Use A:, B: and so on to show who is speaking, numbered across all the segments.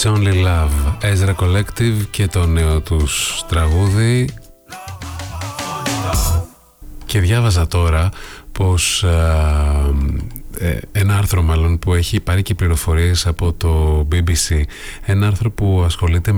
A: It's Only Love, Ezra Collective και το νέο τους τραγούδι. Και διάβαζα τώρα πως ένα άρθρο μάλλον που έχει πάρει και πληροφορίες από το BBC, ένα άρθρο που ασχολείται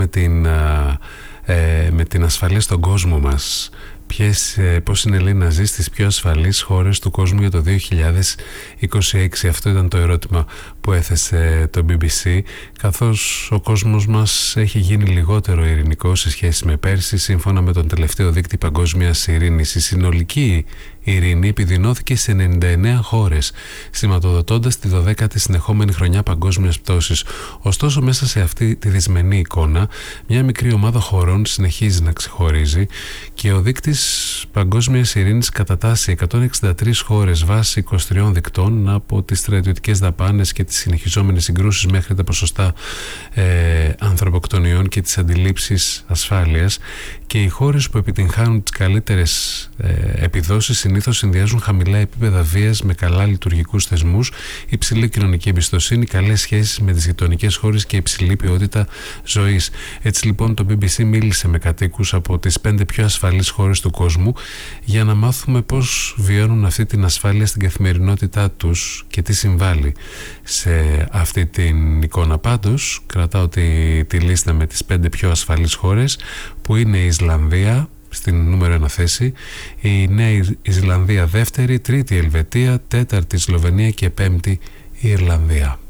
A: με την ασφαλεία στον κόσμο μας. Πώς είναι, λέει, να ζει στις πιο ασφαλείς χώρες του κόσμου για το 2026. Αυτό ήταν το ερώτημα που έθεσε το BBC, καθώς ο κόσμος μας έχει γίνει λιγότερο ειρηνικό σε σχέση με πέρσι. Σύμφωνα με τον τελευταίο δείκτη παγκόσμιας ειρήνης, η συνολική ειρήνη επιδεινώθηκε σε 99 χώρες, σηματοδοτώντας τη 12η συνεχόμενη χρονιά παγκόσμιας πτώσης. Ωστόσο, μέσα σε αυτή τη δυσμενή εικόνα, μια μικρή ομάδα χωρών συνεχίζει να ξεχωρίζει και ο δείκτης παγκόσμιας ειρήνης κατατάσσει 163 χώρες βάσει 23 δικτών, από τις στρατιωτικές δαπάνες και τις συνεχιζόμενες συγκρούσεις μέχρι τα ποσοστά ανθρωποκτονιών και τις αντιλήψεις ασφάλειας. Και οι χώρες που επιτυγχάνουν τις καλύτερες επιδόσεις συνήθως συνδυάζουν χαμηλά επίπεδα βίας με καλά λειτουργικούς θεσμούς, υψηλή κοινωνική εμπιστοσύνη, καλές σχέσεις με τις γειτονικές χώρες και υψηλή ποιότητα ζωής. Έτσι λοιπόν το BBC μίλησε με κατοίκους από τις 5 πιο ασφαλείς χώρες του κόσμου για να μάθουμε πώς βιώνουν αυτή την ασφάλεια στην καθημερινότητά τους και τι συμβάλλει σε αυτή την εικόνα. Πάντως κρατάω τη λίστα με τις 5 πιο ασφαλείς χώρες, που είναι η Ισλανδία στην νούμερο 1 θέση, η Νέα Ισλανδία δεύτερη, τρίτη η Ελβετία, τέταρτη η Σλοβενία και πέμπτη η Ιρλανδία.